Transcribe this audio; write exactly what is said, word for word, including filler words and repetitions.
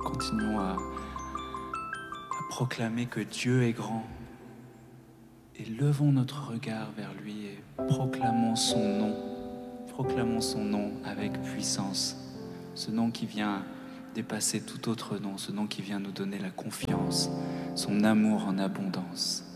continuons à, à proclamer que Dieu est grand. Et levons notre regard vers lui et proclamons son nom. Proclamons son nom avec puissance. Ce nom qui vient dépasser tout autre nom. Ce nom qui vient nous donner la confiance, son amour en abondance.